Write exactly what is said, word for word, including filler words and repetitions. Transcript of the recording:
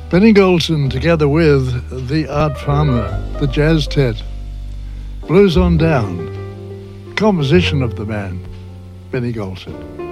Benny Golson together with the Art Farmer, the Jazz Tet. Blues on Down. Composition of the man, Benny Golson.